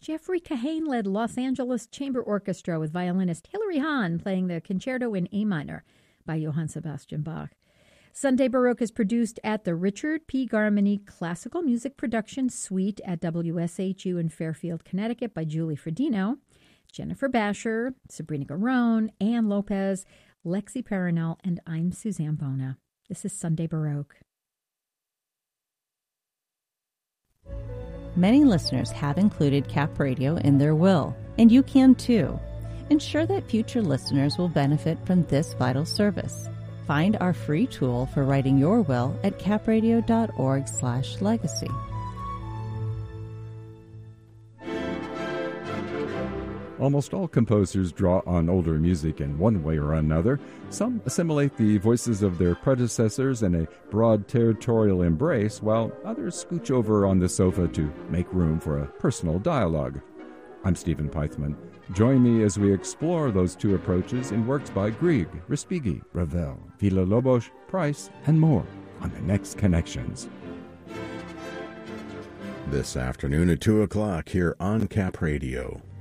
Jeffrey Kahane led Los Angeles Chamber Orchestra with violinist Hilary Hahn playing the Concerto in A minor by Johann Sebastian Bach. Sunday Baroque is produced at the Richard P. Garmany Classical Music Production Suite at WSHU in Fairfield, Connecticut by Julie Fredino, Jennifer Basher, Sabrina Garone, Ann Lopez, Lexi Perinel, and I'm Suzanne Bona. This is Sunday Baroque. Many listeners have included Cap Radio in their will, and you can too. Ensure that future listeners will benefit from this vital service. Find our free tool for writing your will at capradio.org/legacy. Almost all composers draw on older music in one way or another. Some assimilate the voices of their predecessors in a broad territorial embrace, while others scooch over on the sofa to make room for a personal dialogue. I'm Stephen Peithman. Join me as we explore those two approaches in works by Grieg, Respighi, Ravel, Villa-Lobos, Price, and more on the next Connections. This afternoon at 2 o'clock here on Cap Radio.